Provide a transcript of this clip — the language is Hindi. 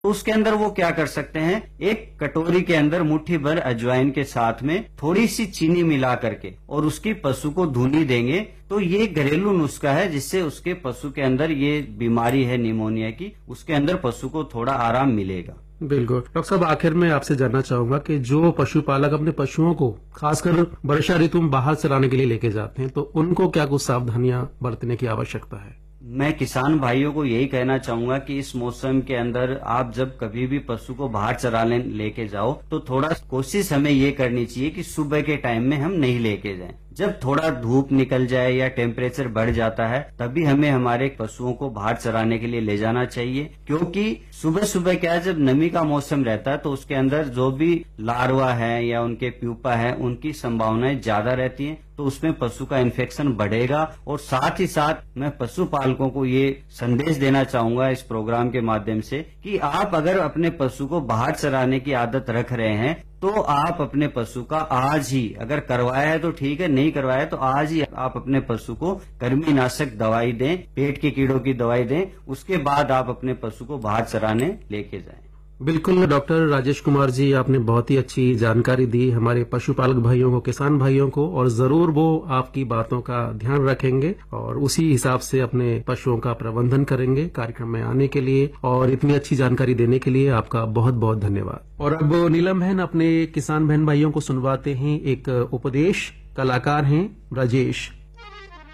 तो उसके अंदर वो क्या कर सकते हैं, एक कटोरी के अंदर मुट्ठी भर अजवाइन के साथ में थोड़ी सी चीनी मिला करके और उसकी पशु को धुनी देंगे। तो ये घरेलू नुस्खा है जिससे उसके पशु के अंदर ये बीमारी है निमोनिया की, उसके अंदर पशु को थोड़ा आराम मिलेगा। बिल्कुल। डॉक्टर साहब, आखिर में आपसे जानना चाहूंगा कि जो पशुपालक अपने पशुओं को खासकर वर्षा ऋतु में बाहर चराने के लिए लेके जाते हैं, तो उनको क्या कुछ सावधानियां बरतने की आवश्यकता है? मैं किसान भाइयों को यही कहना चाहूंगा कि इस मौसम के अंदर आप जब कभी भी पशु को बाहर चराने लेके जाओ तो थोड़ा कोशिश हमें ये करनी चाहिए कि सुबह के टाइम में हम नहीं लेके जाएं। जब थोड़ा धूप निकल जाए या टेम्परेचर बढ़ जाता है तभी हमें हमारे पशुओं को बाहर चराने के लिए ले जाना चाहिए, क्योंकि सुबह सुबह क्या है, जब नमी का मौसम रहता है तो उसके अंदर जो भी लार्वा है या उनके प्यूपा है उनकी संभावनाएं ज्यादा रहती हैं, तो उसमें पशु का इन्फेक्शन बढ़ेगा। और साथ ही साथ मैं पशुपालकों को ये संदेश देना चाहूंगा इस प्रोग्राम के माध्यम से कि आप अगर अपने पशु को बाहर चराने की आदत रख रहे हैं तो आप अपने पशु का आज ही, अगर करवाया है तो ठीक है, नहीं करवाया है तो आज ही आप अपने पशु को कृमिनाशक दवाई दें, पेट के कीड़ों की दवाई दें, उसके बाद आप अपने पशु को बाहर चराने लेके जाएं। बिल्कुल डॉक्टर राजेश कुमार जी, आपने बहुत ही अच्छी जानकारी दी हमारे पशुपालक भाइयों को, किसान भाइयों को, और जरूर वो आपकी बातों का ध्यान रखेंगे और उसी हिसाब से अपने पशुओं का प्रबंधन करेंगे। कार्यक्रम में आने के लिए और इतनी अच्छी जानकारी देने के लिए आपका बहुत बहुत धन्यवाद। और अब नीलम बहन अपने किसान बहन भाइयों को सुनवाते हैं एक उपदेश। कलाकार हैं राजेश।